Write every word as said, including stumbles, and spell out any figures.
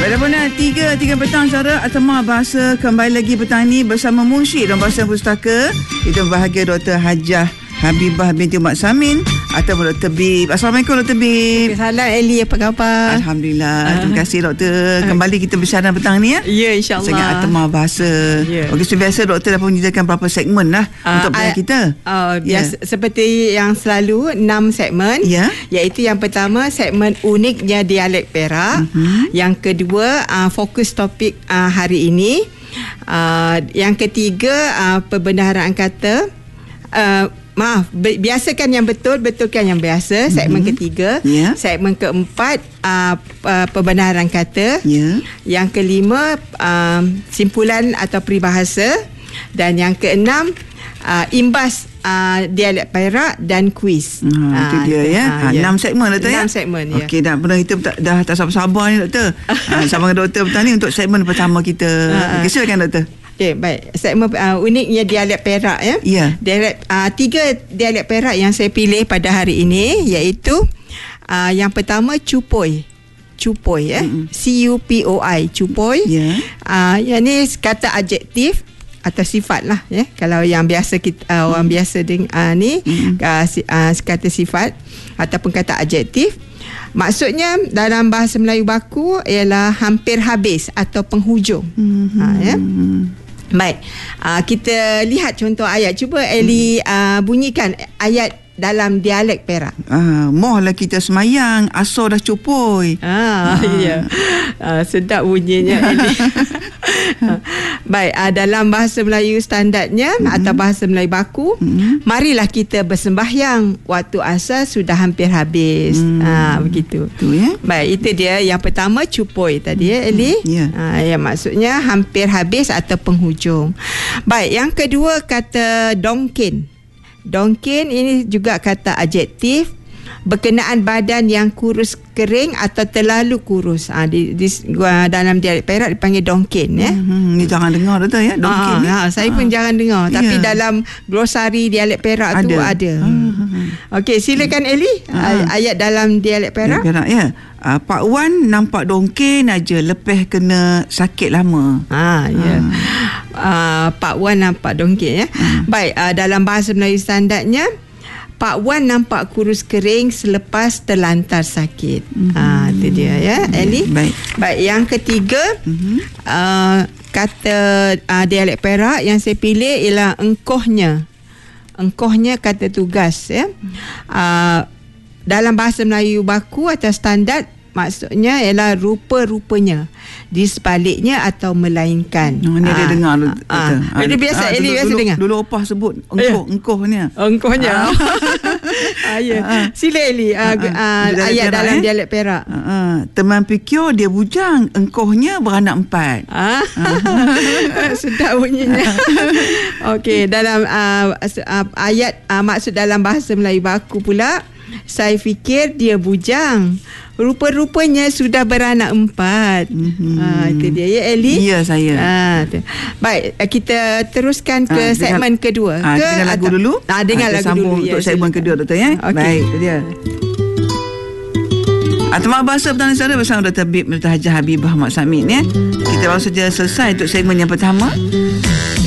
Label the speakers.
Speaker 1: Teleponan tiga tiga petang saudara Atama Bahasa kembali lagi petang ni bersama Munsyid dan Bahasa Pustaka. Kita bahagia Doktor Hajah Habibah binti Mat Samin ataupun Doktor Bib. Assalamualaikum Doktor Bib.
Speaker 2: Salam Eli, apa khabar?
Speaker 1: Alhamdulillah. Uh. Terima kasih Doktor. Kembali kita bersama petang ni ya.
Speaker 2: Ya, insya-Allah.
Speaker 1: Sangat Atama Bahasa. Yeah. Okey, seperti biasa Doktor dah menyediakan beberapa segmen lah uh, untuk pendengar kita.
Speaker 2: Uh, biasa yeah. Seperti yang selalu enam segmen. Yeah. Iaitu yang pertama segmen uniknya dialek Perak. Uh-huh. Yang kedua uh, fokus topik uh, hari ini. Uh, yang ketiga uh, perbendaharaan kata. Uh, Maaf, biasakan yang betul, betulkan yang biasa. Segmen mm-hmm. ketiga. Yeah. Segmen keempat, uh, uh, perbenaran kata. Yeah. Yang kelima, uh, simpulan atau peribahasa. Dan yang keenam, uh, imbas uh, dialek Perak dan kuis.
Speaker 1: Ha, uh, itu dia ya. Uh, ha, enam segmen Doktor ya.
Speaker 2: Enam segmen ya.
Speaker 1: Okey, dah pernah kita dah, dah tak sabar-sabar ni Doktor. uh, sama dengan Doktor petang ni untuk segmen pertama kita. Uh, okay, silakan Doktor.
Speaker 2: Okey, baik. Segmen uh, uniknya dialek Perak ya.
Speaker 1: Yeah.
Speaker 2: Dialek uh, tiga dialek Perak yang saya pilih pada hari ini iaitu uh, yang pertama cupoi. Cupoi ya. Mm-hmm. C U P O I, cupoi. Yeah. Uh, yang ni kata adjektif atau sifat lah ya. Kalau yang biasa kita uh, mm. orang biasa deng uh, ni mm. uh, uh, kata sifat ataupun kata adjektif. Maksudnya dalam bahasa Melayu baku ialah hampir habis atau penghujung. Mm-hmm. Ha, ya. Baik, uh, kita lihat contoh ayat. Cuba Eli uh, bunyikan ayat dalam dialek Perak.
Speaker 1: Ah, mohlah kita semayang, asal dah cupoi.
Speaker 2: Ah, ah. Ya. Uh, sedap bunyinya Eli. Baik, uh, dalam bahasa Melayu standardnya mm-hmm. atau bahasa Melayu baku, mm-hmm. marilah kita bersembahyang, waktu asar sudah hampir habis. Mm. Uh, begitu.
Speaker 1: Tu ya.
Speaker 2: Baik, itu dia yang pertama cupoi tadi ya Eli. Yeah. Uh, yang maksudnya hampir habis atau penghujung. Baik, yang kedua kata dongkin. Dongkin ini juga kata adjektif berkenaan badan yang kurus kering atau terlalu kurus. Ha, di, di, dalam dialek Perak dipanggil dongkin ya.
Speaker 1: Hmm, ni jangan dengar Doktor ya, dongkin.
Speaker 2: Ha, ha, saya ha. pun jangan dengar, tapi yeah. dalam glosari dialek Perak ada. tu ada. Hmm. Okey, silakan Eli. Ha. Ayat dalam dialek Perak. Perak
Speaker 1: ya. Uh, Pak Wan nampak dongkin aja lepas kena sakit lama.
Speaker 2: Ha ya. Ha. Uh, Pak Wan nampak dongkin ya. Hmm. Baik, uh, dalam bahasa Melayu standardnya Pak Wan nampak kurus kering selepas terlantar sakit. Mm-hmm. Ah, itu dia ya, Eli. Baik. Baik, yang ketiga mm-hmm. uh, kata uh, dialek Perak yang saya pilih ialah engkohnya. Engkohnya kata tugas ya. Uh, dalam bahasa Melayu baku atau standard maksudnya ialah rupa-rupanya, di sebaliknya atau melainkan.
Speaker 1: Oh, ni
Speaker 2: ah,
Speaker 1: dia dengar.
Speaker 2: Ah, ah. Dia biasa ah, Eli biasa
Speaker 1: dulu,
Speaker 2: dengar.
Speaker 1: Dulu opah sebut engkoh, eh. engkoh ni.
Speaker 2: Engkohnya. Ah. ah, ya. ah. Sila Eli ah, ah, ah, ayat Perak, dalam eh? dialek Perak.
Speaker 1: Ah, ah. Teman pikir dia bujang, engkohnya beranak empat.
Speaker 2: Ah. ah. Sedap bunyinya. Okey, dalam uh, uh, ayat uh, maksud dalam bahasa Melayu baku pula, saya fikir dia bujang, rupa-rupanya sudah beranak empat. Mm-hmm. Ha, itu dia ya Eli.
Speaker 1: Ya saya.
Speaker 2: Ha, baik, kita teruskan ke ha, segmen dengar, kedua.
Speaker 1: Ha, ke dengar lagu atau, dulu.
Speaker 2: Ha, dengar ha, lagu dulu.
Speaker 1: Untuk
Speaker 2: ya,
Speaker 1: segmen kedua Doktor ya. Okay. Baik, itu dia. Atama Bahasa petang saudara bersama Doktor Bib, Doktor Hajah Habibah Mat Samin ya. Kita baru saja selesai untuk segmen yang pertama.